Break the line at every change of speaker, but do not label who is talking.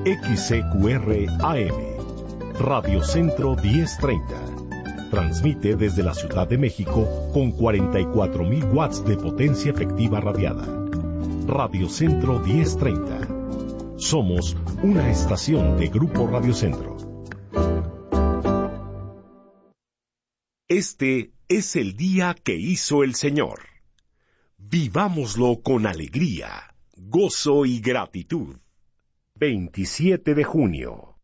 XCQR AM, Radio Centro 1030. Transmite desde la Ciudad de México con 44,000 watts de potencia efectiva radiada. Radio Centro 1030. Somos una estación de Grupo Radio Centro. Este es el día que hizo el Señor. Vivámoslo con alegría, gozo y gratitud. 27 de junio.